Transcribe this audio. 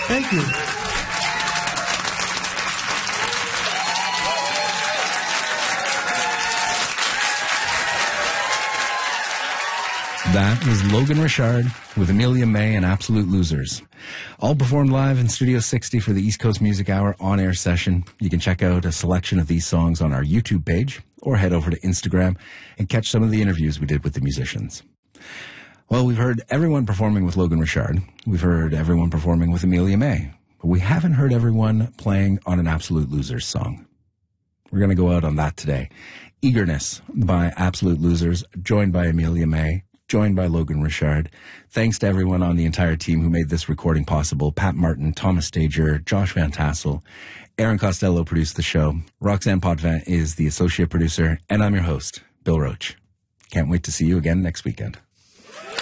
Thank you. That was Logan Richard with Amelia May and Absolute Losers. All performed live in Studio 60 for the East Coast Music Hour on-air session. You can check out a selection of these songs on our YouTube page or head over to Instagram and catch some of the interviews we did with the musicians. Well, we've heard everyone performing with Logan Richard. We've heard everyone performing with Amelia May. But we haven't heard everyone playing on an Absolute Losers song. We're going to go out on that today. Eagerness by Absolute Losers, joined by Amelia May, joined by Logan Richard. Thanks to everyone on the entire team who made this recording possible. Pat Martin, Thomas Stager, Josh Van Tassel, Aaron Costello produced the show. Roxanne Potvin is the associate producer, and I'm your host, Bill Roach. Can't wait to see you again next weekend.